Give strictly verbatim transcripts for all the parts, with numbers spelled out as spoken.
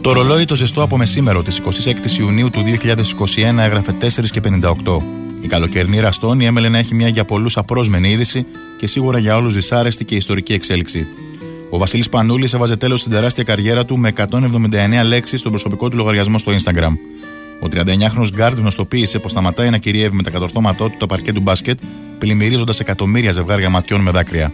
Το ρολόι το ζεστό από μεσήμερο της εικοστής έκτης Ιουνίου του δύο χιλιάδες είκοσι ένα έγραφε τέσσερα και πενήντα οκτώ. Η καλοκαιρινή Ραστόνη έμελε να έχει μια για πολλούς απρόσμενη είδηση και σίγουρα για όλους δυσάρεστη και ιστορική εξέλιξη. Ο Βασίλης Πανούλης έβαζε τέλος στην τεράστια καριέρα του με εκατόν εβδομήντα εννέα λέξεις στον προσωπικό του λογαριασμό στο Instagram. Ο τριανταεννιάχρονος γκάρντ γνωστοποίησε πως σταματάει να κυριεύει με τα κατορθώματό του το παρκέ του μπάσκετ, πλημμυρίζοντας εκατομμύρια ζευγάρια ματιών με δάκρυα.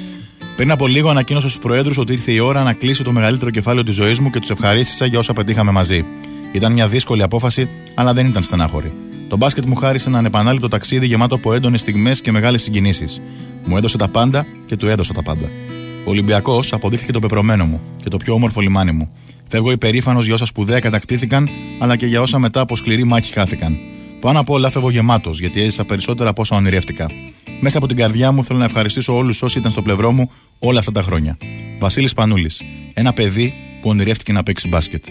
Πριν από λίγο ανακοίνωσε στους προέδρους ότι ήρθε η ώρα να κλείσει το μεγαλύτερο κεφάλαιο της ζωής μου και τους ευχαρίστησα για όσα πετύχαμε μαζί. Ήταν μια δύσκολη απόφαση, αλλά δεν ήταν στενάχωρη. Το μπάσκετ μου χάρισε έναν επανάληπτο ταξίδι γεμάτο από έντονες στιγμές και μεγάλες συγκινήσεις. Μου έδωσε τα πάντα και του έδωσα τα πάντα. Ο Ολυμπιακός αποδείχθηκε το πεπρωμένο μου και το πιο όμορφο λιμάνι μου. Φεύγω υπερήφανος για όσα σπουδαία κατακτήθηκαν, αλλά και για όσα μετά από σκληρή μάχη χάθηκαν. Πάνω απ' όλα φεύγω γεμάτος, γιατί έζησα περισσότερα από όσα ονειρεύτηκα. Μέσα από την καρδιά μου θέλω να ευχαριστήσω όλους όσοι ήταν στο πλευρό μου όλα αυτά τα χρόνια. Βασίλης Πανούλης, ένα παιδί που ονειρεύτηκε να παίξει μπάσκετ.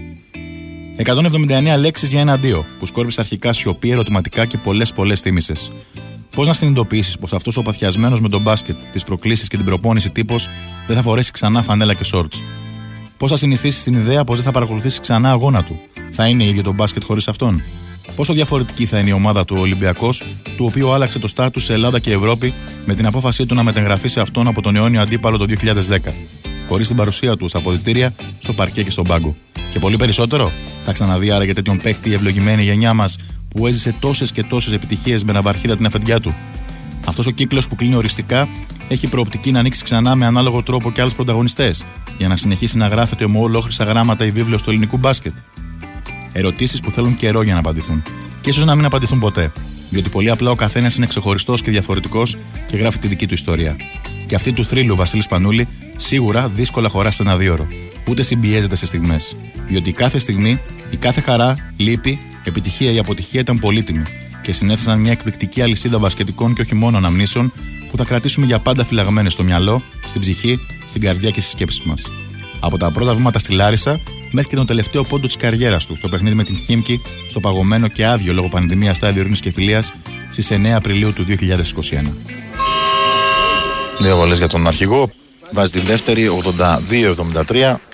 εκατόν εβδομήντα εννέα λέξεις για ένα αντίο, που σκόρπισε αρχικά σιωπή, ερωτηματικά και πολλές πολλές θύμησες. Πώς να συνειδητοποιήσεις πως αυτός ο παθιασμένος με τον μπάσκετ, τις προκλήσεις και την προπόνηση τύπος δεν θα φορέσει ξανά φανέλα και σόρτς. Πώς θα συνηθίσεις την ιδέα πως δεν θα παρακολουθήσει ξανά αγώνα του. Θα είναι ίδιο το μπάσκετ χωρίς αυτόν. Πόσο διαφορετική θα είναι η ομάδα του Ολυμπιακός, του οποίου άλλαξε το στάτους σε Ελλάδα και Ευρώπη με την απόφασή του να μετεγραφεί σε αυτόν από τον αιώνιο αντίπαλο το δύο χιλιάδες δέκα. Χωρίς την παρουσία του στα αποδυτήρια, στο παρκέ και στον πάγκο. Και πολύ περισσότερο, θα ξαναδεί άραγε τέτοιον παίκτη η ευλογημένη γενιά μας που έζησε τόσες και τόσες επιτυχίες με ναυαρχίδα την αφεντιά του. Αυτός ο κύκλος που κλείνει οριστικά έχει προοπτική να ανοίξει ξανά με ανάλογο τρόπο και άλλους πρωταγωνιστές, για να συνεχίσει να γράφεται με ολόκληρα γράμματα η βίβλος του ελληνικού μπάσκετ. Ερωτήσεις που θέλουν καιρό για να απαντηθούν. Και ίσως να μην απαντηθούν ποτέ. Διότι πολύ απλά ο καθένας είναι ξεχωριστός και διαφορετικός και γράφει τη δική του ιστορία. Και αυτή του θρύλου Βασίλης Πανούλη σίγουρα δύσκολα χωρά σε ένα δίωρο. Ούτε συμπιέζεται σε στιγμές. Διότι η κάθε στιγμή, η κάθε χαρά, λύπη, επιτυχία ή αποτυχία ήταν πολύτιμη και συνέθεσαν μια εκπληκτική αλυσίδα μπασκετικών και όχι μόνο αναμνήσεων που θα κρατήσουμε για πάντα φυλαγμένες στο μυαλό, στην ψυχή, στην καρδιά και στις σκέψεις μας. Από τα πρώτα βήματα στη Λάρισα μέχρι και τον τελευταίο πόντο της καριέρας του στο παιχνίδι με την Χίμκι, στο παγωμένο και άδειο λόγω πανδημίας στάδιο ειρήνης και φιλίας στις εννέα Απριλίου του δύο χιλιάδες είκοσι ένα. Δύο βολές για τον αρχηγό. Βάζει τη δεύτερη, ογδόντα δύο εβδομήντα τρία.